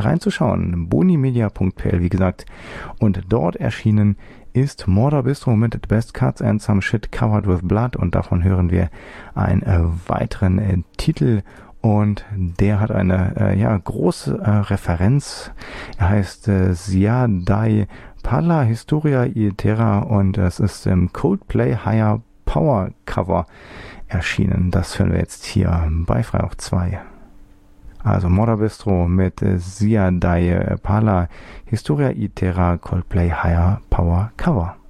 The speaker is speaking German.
reinzuschauen. bonimedia.pl, wie gesagt. Und dort erschienen ist Mordor Bistro mit The Best Cuts and Some Shit Covered with Blood, und davon hören wir einen weiteren Titel, und der hat eine große Referenz. Er heißt Sia Dai Pala Historia Itera, und es ist im Coldplay Higher Power Cover erschienen. Das hören wir jetzt hier bei Frei auf 2. Also Mordor Bistro mit Sia Dai Pala Historia Itera Coldplay Higher Power Cover.